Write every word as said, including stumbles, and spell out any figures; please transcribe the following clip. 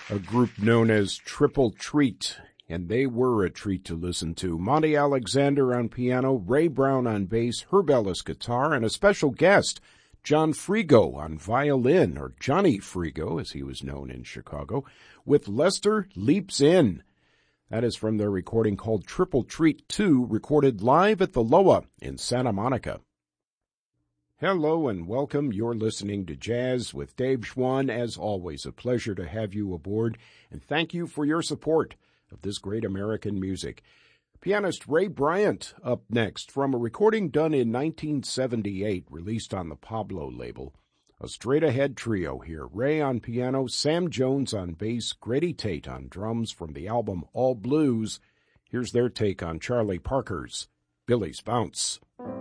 a group known as Triple Treat, and they were a treat to listen to. Monty Alexander on piano, Ray Brown on bass, Herb Ellis guitar, and a special guest, John Frigo on violin, or Johnny Frigo as he was known in Chicago, with Lester Leaps In. That is from their recording called Triple Treat two, recorded live at the Loa in Santa Monica. Hello and welcome. You're listening to Jazz with Dave Schwann. As always, a pleasure to have you aboard, and thank you for your support of this great American music. Pianist Ray Bryant up next from a recording done in nineteen seventy-eight, released on the Pablo label. A straight-ahead trio here. Ray on piano, Sam Jones on bass, Grady Tate on drums from the album All Blues. Here's their take on Charlie Parker's Billy's Bounce.